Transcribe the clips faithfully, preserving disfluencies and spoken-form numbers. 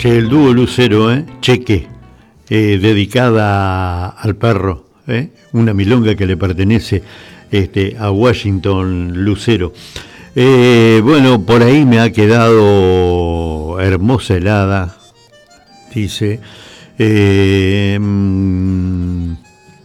Che, el dúo Lucero, ¿eh? Cheque, eh, dedicada al perro, ¿eh? Una milonga que le pertenece este, a Washington Lucero. Eh, bueno, por ahí me ha quedado Hermosa helada, dice. Eh, mm,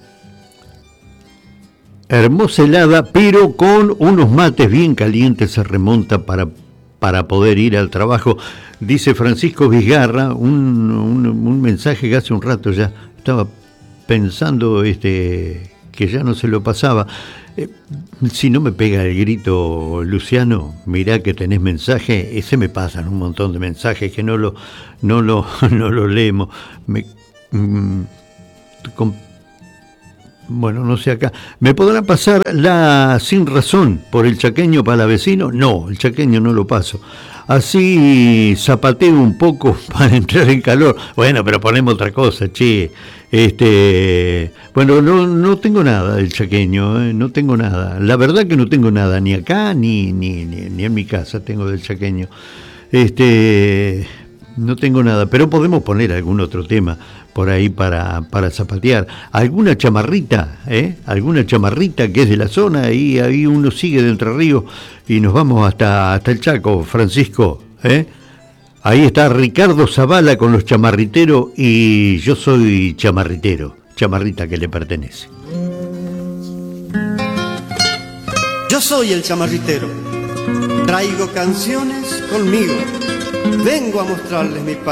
hermosa helada, pero con unos mates bien calientes se remonta para, para poder ir al trabajo. Dice Francisco Vizgarra, un, un, un mensaje que hace un rato ya estaba pensando este, que ya no se lo pasaba. Eh, si no me pega el grito, Luciano, mirá que tenés mensaje, ese me pasan un montón de mensajes que no lo, no lo, no lo leemos. Me, mm, con, bueno, no sé acá. ¿Me podrá pasar la Sin Razón por el chaqueño para vecino? No, el chaqueño no lo paso. Así zapateo un poco para entrar en calor. Bueno, pero ponemos otra cosa, che. Este, bueno, no, no tengo nada del chaqueño, ¿eh? No tengo nada. La verdad que no tengo nada, ni acá, ni, ni, ni, ni en mi casa tengo del chaqueño. Este, no tengo nada, pero podemos poner algún otro tema por ahí para, para zapatear. ¿Alguna chamarrita? ¿eh? ¿Alguna chamarrita que es de la zona? Y ahí uno sigue de Entre Ríos y nos vamos hasta, hasta el Chaco, Francisco. ¿eh? Ahí está Ricardo Zavala con los chamarriteros y yo soy chamarritero, chamarrita que le pertenece. Yo soy el chamarritero, traigo canciones conmigo, vengo a mostrarles mi